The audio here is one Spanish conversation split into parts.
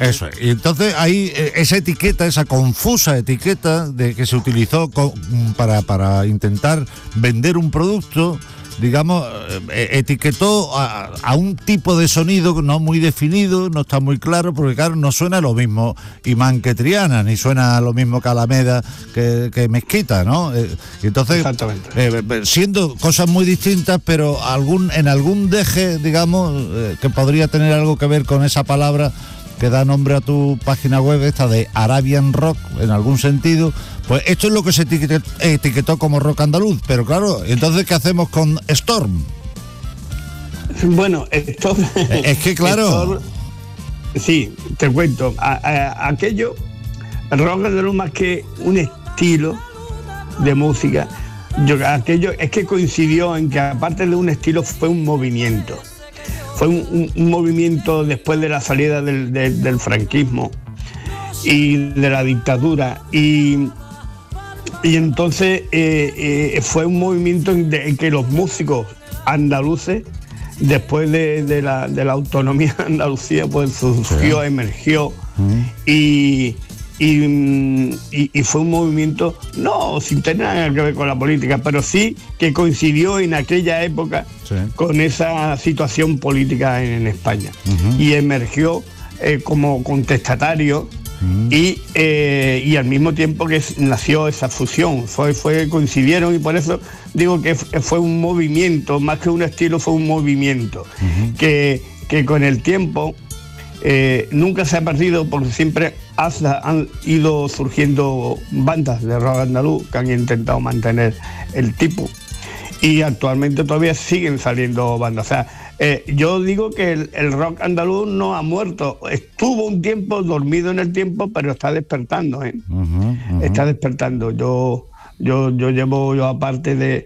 Eso es. Y entonces hay esa etiqueta, esa confusa etiqueta de que se utilizó para intentar vender un producto, digamos, etiquetó a un tipo de sonido no muy definido, no está muy claro, porque claro, no suena lo mismo Imán que Triana, ni suena lo mismo que Alameda que Mezquita, ¿no? Entonces, siendo cosas muy distintas, pero en algún deje, digamos, que podría tener algo que ver con esa palabra que da nombre a tu página web, esta de Arabian Rock, en algún sentido, pues esto es lo que se etiquetó como rock andaluz. Pero claro, entonces, ¿qué hacemos con Storm? Bueno, Storm... Es que claro... Storm, sí, te cuento. Aquello, el rock andaluz, más que un estilo de música, aquello es que coincidió en que, aparte de un estilo, fue un movimiento. Fue un movimiento después de la salida del franquismo y de la dictadura. Y entonces fue un movimiento en que los músicos andaluces, después de la autonomía de Andalucía, pues surgió, emergió. Y fue un movimiento, no sin tener nada que ver con la política, pero sí que coincidió en aquella época con esa situación política en España. Y emergió como contestatario y al mismo tiempo que nació esa fusión, coincidieron, y por eso digo que fue un movimiento, más que un estilo, fue un movimiento que con el tiempo nunca se ha perdido, porque siempre han ido surgiendo bandas de rock andaluz que han intentado mantener el tipo, y actualmente todavía siguen saliendo bandas. O sea, yo digo que el rock andaluz no ha muerto, estuvo un tiempo dormido en el tiempo, pero está despertando, está despertando. Yo llevo, aparte de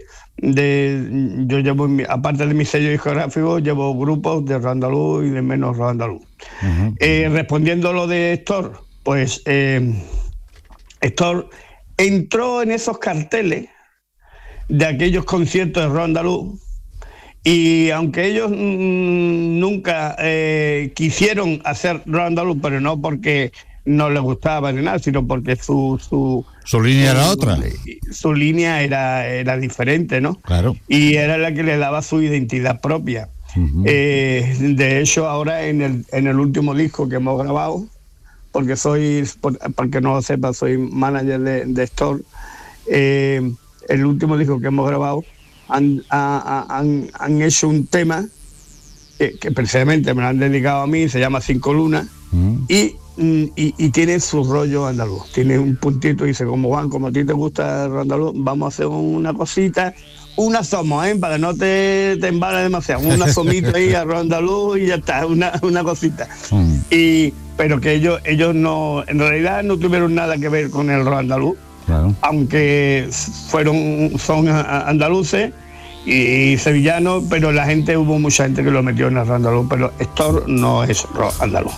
mi sello discográfico, llevo grupos de rock andaluz y de menos rock andaluz. Respondiendo a lo de Héctor, pues Héctor entró en esos carteles de aquellos conciertos de rock andaluz, y aunque ellos nunca quisieron hacer rock andaluz, pero no porque no les gustaba ni nada, sino porque su línea era otra. Su línea era diferente, ¿no? Claro. Y era la que le daba su identidad propia. De hecho, ahora en el último disco que hemos grabado, porque porque no lo sepa, soy manager de Héctor, el último disco que hemos grabado han hecho un tema que precisamente me lo han dedicado a mí, se llama Cinco Lunas, y tiene su rollo andaluz, tiene un puntito, y dice, como Juan, como a ti te gusta el andaluz, vamos a hacer una cosita, una somos, para que no te embales demasiado, un asomito ahí a rock andaluz y ya está, una cosita. Pero que ellos no, en realidad no tuvieron nada que ver con el rock andaluz, aunque son andaluces y sevillanos, pero hubo mucha gente que lo metió en el rock andaluz, pero Héctor no es rock andaluz.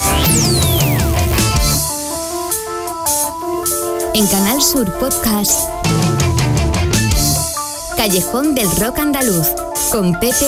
En Canal Sur Podcast, Callejón del Rock Andaluz, con Pepe